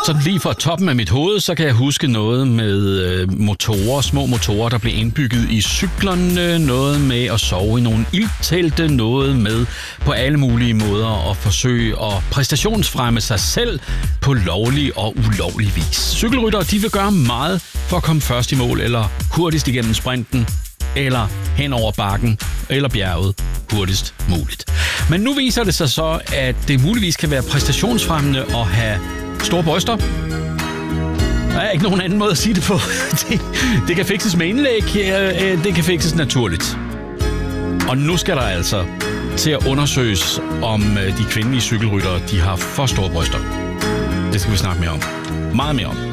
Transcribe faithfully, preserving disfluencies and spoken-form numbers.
Sådan lige fra toppen af mit hoved, så kan jeg huske noget med øh, motorer, små motorer, der blev indbygget i cyklerne, noget med at sove i nogle ildtelte, noget med på alle mulige måder at forsøge at præstationsfremme sig selv på lovlig og ulovlig vis. Cykelryttere, de vil gøre meget for at komme først i mål, eller hurtigst igennem sprinten, eller hen over bakken, eller bjerget hurtigst muligt. Men nu viser det sig så, at det muligvis kan være præstationsfremmende at have store bryster. Der er ikke nogen anden måde at sige det på. Det, det kan fikses med indlæg, det kan fikses naturligt. Og nu skal der altså til at undersøges, om de kvindelige cykelryttere, de har for store bryster. Det skal vi snakke mere om. Meget mere om.